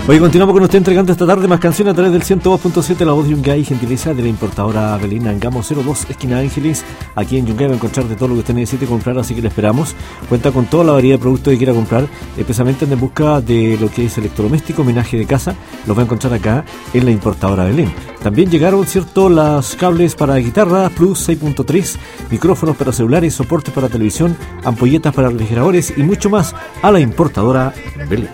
Hoy continuamos con usted entregando esta tarde más canciones a través del 102.7, la voz de Yungay, gentileza de la importadora Belina Angamo 02, esquina Ángeles. Aquí en Yungay va a encontrar de todo lo que usted necesite comprar, así que le esperamos. Cuenta con toda la variedad de productos que quiera comprar, especialmente en busca de lo que es electrodoméstico, homenaje de casa. Los va a encontrar acá en la importadora Belén. También llegaron, cierto, los cables para guitarra Plus 6.3, micrófonos para celulares, soportes para televisión, ampolletas para refrigeradores y mucho más a la importadora Belén.